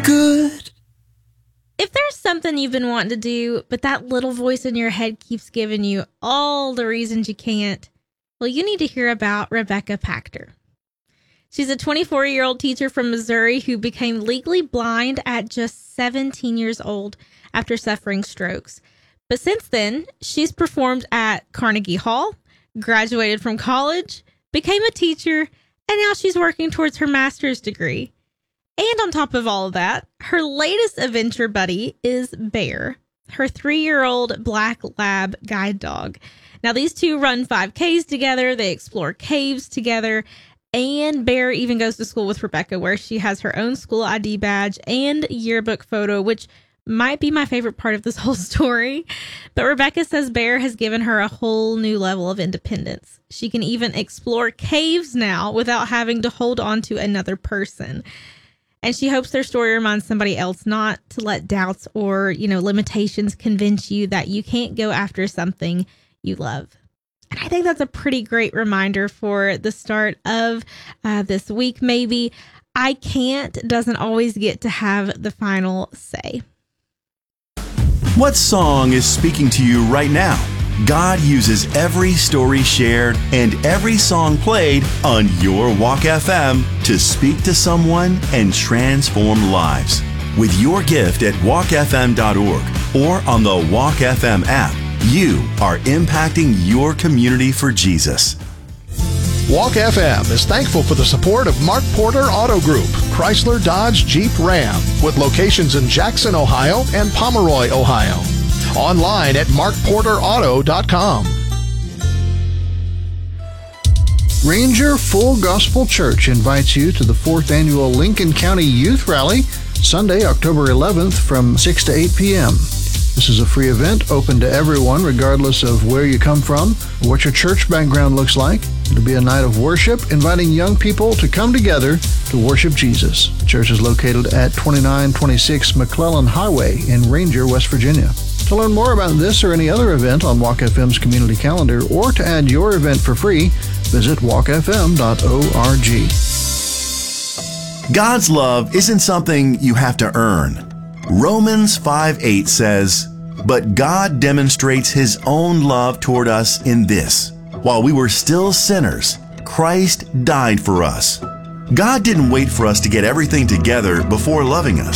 good. If there's something you've been wanting to do, but that little voice in your head keeps giving you all the reasons you can't, well, you need to hear about Rebecca Pachter. She's a 24-year-old teacher from Missouri who became legally blind at just 17 years old after suffering strokes. But since then, she's performed at Carnegie Hall, graduated from college, became a teacher, and now she's working towards her master's degree. And on top of all of that, her latest adventure buddy is Bear, her 3-year-old black lab guide dog. Now, these two run 5Ks together. They explore caves together. And Bear even goes to school with Rebecca, where she has her own school ID badge and yearbook photo, which might be my favorite part of this whole story. But Rebecca says Bear has given her a whole new level of independence. She can even explore caves now without having to hold on to another person. And she hopes their story reminds somebody else not to let doubts or, limitations convince you that you can't go after something you love. And I think that's a pretty great reminder for the start of this week, maybe. I can't doesn't always get to have the final say. What song is speaking to you right now? God uses every story shared and every song played on your Walk FM to speak to someone and transform lives. With your gift at walkfm.org or on the Walk FM app, you are impacting your community for Jesus. Walk FM is thankful for the support of Mark Porter Auto Group, Chrysler, Dodge, Jeep, Ram, with locations in Jackson, Ohio and Pomeroy, Ohio. Online at markporterauto.com. Ranger Full Gospel Church invites you to the 4th Annual Lincoln County Youth Rally, Sunday, October 11th from 6 to 8 p.m. This is a free event open to everyone, regardless of where you come from or what your church background looks like. It'll be a night of worship, inviting young people to come together to worship Jesus. The church is located at 2926 McClellan Highway in Ranger, West Virginia. To learn more about this or any other event on Walk FM's community calendar, or to add your event for free, visit walkfm.org. God's love isn't something you have to earn. Romans 5:8 says, "But God demonstrates His own love toward us in this: while we were still sinners, Christ died for us." God didn't wait for us to get everything together before loving us.